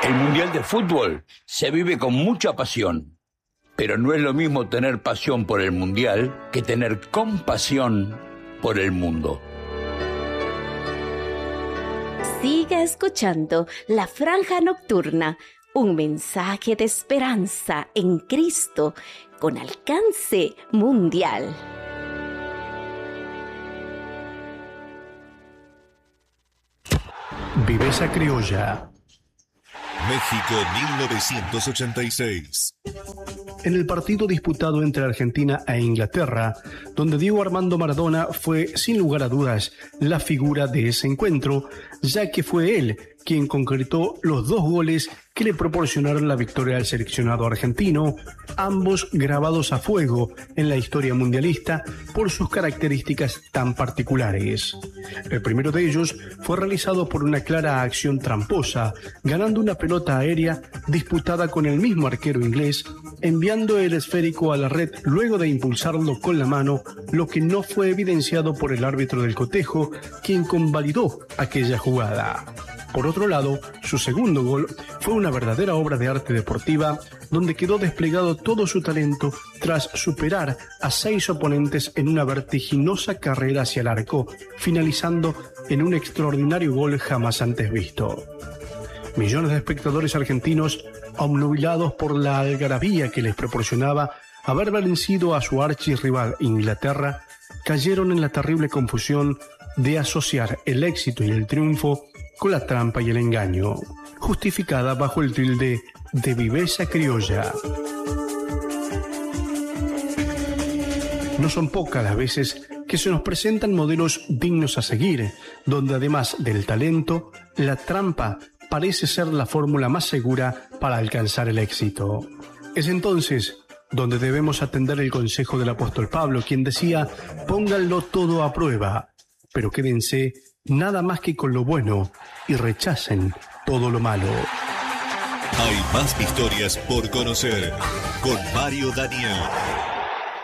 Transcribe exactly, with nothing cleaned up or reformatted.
El Mundial de Fútbol se vive con mucha pasión, pero no es lo mismo tener pasión por el Mundial que tener compasión por el mundo. Siga escuchando La Franja Nocturna, un mensaje de esperanza en Cristo con alcance mundial. Viveza Criolla. México mil novecientos ochenta y seis. En el partido disputado entre Argentina e Inglaterra, donde Diego Armando Maradona fue, sin lugar a dudas, la figura de ese encuentro, ya que fue él quien concretó los dos goles que le proporcionaron la victoria al seleccionado argentino, ambos grabados a fuego en la historia mundialista por sus características tan particulares. El primero de ellos fue realizado por una clara acción tramposa, ganando una pelota aérea disputada con el mismo arquero inglés, enviando el esférico a la red luego de impulsarlo con la mano, lo que no fue evidenciado por el árbitro del cotejo, quien convalidó aquella jugada. Por otro lado, su segundo gol fue una verdadera obra de arte deportiva, donde quedó desplegado todo su talento tras superar a seis oponentes en una vertiginosa carrera hacia el arco, finalizando en un extraordinario gol jamás antes visto. Millones de espectadores argentinos, obnubilados por la algarabía que les proporcionaba haber vencido a su archirrival Inglaterra, cayeron en la terrible confusión de asociar el éxito y el triunfo con la trampa y el engaño, justificada bajo el tilde de viveza criolla. No son pocas las veces que se nos presentan modelos dignos a seguir, donde además del talento, la trampa parece ser la fórmula más segura para alcanzar el éxito. Es entonces donde debemos atender el consejo del apóstol Pablo, quien decía: pónganlo todo a prueba, pero quédense nada más que con lo bueno y rechacen todo lo malo. Hay más historias por conocer con Mario Daniel.